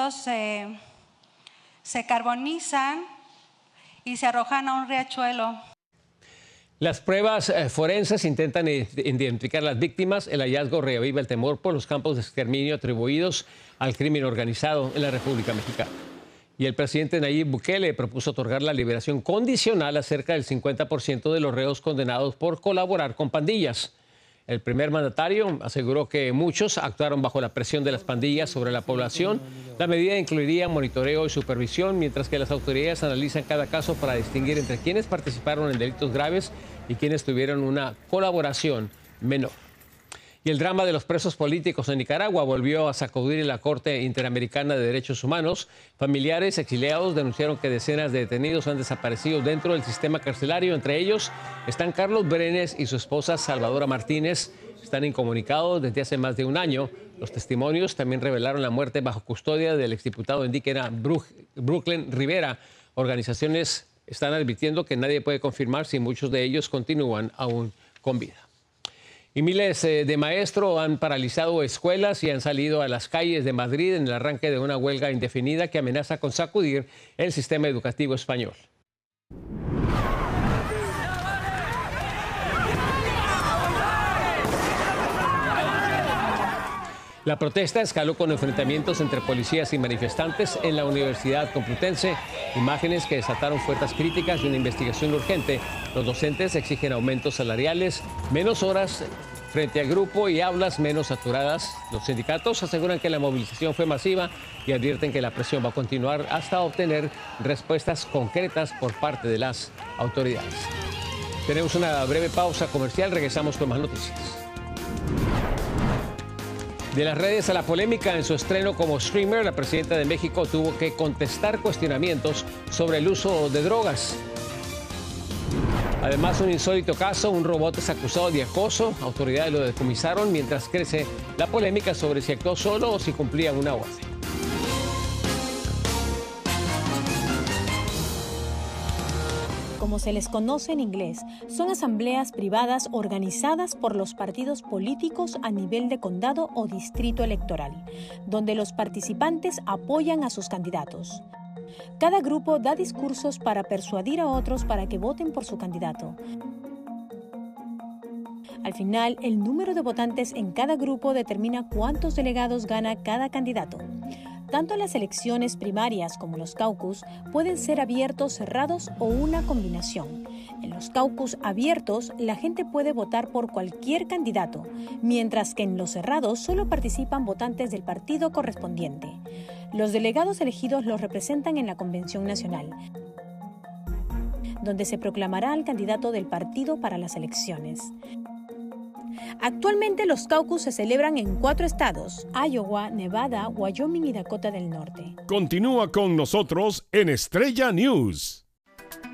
restos se carbonizan y se arrojan a un riachuelo. Las pruebas forenses intentan identificar a las víctimas. El hallazgo reaviva el temor por los campos de exterminio atribuidos al crimen organizado en la República Mexicana. Y el presidente Nayib Bukele propuso otorgar la liberación condicional a cerca del 50% de los reos condenados por colaborar con pandillas. El primer mandatario aseguró que muchos actuaron bajo la presión de las pandillas sobre la población. La medida incluiría monitoreo y supervisión, mientras que las autoridades analizan cada caso para distinguir entre quienes participaron en delitos graves y quienes tuvieron una colaboración menor. Y el drama de los presos políticos en Nicaragua volvió a sacudir la Corte Interamericana de Derechos Humanos. Familiares exiliados denunciaron que decenas de detenidos han desaparecido dentro del sistema carcelario. Entre ellos están Carlos Brenes y su esposa Salvadora Martínez. Están incomunicados desde hace más de un año. Los testimonios también revelaron la muerte bajo custodia del exdiputado indígena Brooklyn Rivera. Organizaciones están advirtiendo que nadie puede confirmar si muchos de ellos continúan aún con vida. Y miles de maestros han paralizado escuelas y han salido a las calles de Madrid en el arranque de una huelga indefinida que amenaza con sacudir el sistema educativo español. La protesta escaló con enfrentamientos entre policías y manifestantes en la Universidad Complutense, imágenes que desataron fuertes críticas y una investigación urgente. Los docentes exigen aumentos salariales, menos horas frente al grupo y aulas menos saturadas. Los sindicatos aseguran que la movilización fue masiva y advierten que la presión va a continuar hasta obtener respuestas concretas por parte de las autoridades. Tenemos una breve pausa comercial, regresamos con más noticias. De las redes a la polémica, en su estreno como streamer, la presidenta de México tuvo que contestar cuestionamientos sobre el uso de drogas. Además, un insólito caso, un robot es acusado de acoso. Autoridades lo decomisaron mientras crece la polémica sobre si actuó solo o si cumplía una orden. Como se les conoce en inglés, son asambleas privadas organizadas por los partidos políticos a nivel de condado o distrito electoral, donde los participantes apoyan a sus candidatos. Cada grupo da discursos para persuadir a otros para que voten por su candidato. Al final, el número de votantes en cada grupo determina cuántos delegados gana cada candidato. Tanto las elecciones primarias como los caucus pueden ser abiertos, cerrados o una combinación. En los caucus abiertos, la gente puede votar por cualquier candidato, mientras que en los cerrados solo participan votantes del partido correspondiente. Los delegados elegidos los representan en la Convención Nacional, donde se proclamará al candidato del partido para las elecciones. Actualmente los caucus se celebran en 4 estados: Iowa, Nevada, Wyoming y Dakota del Norte. Continúa con nosotros en Estrella News.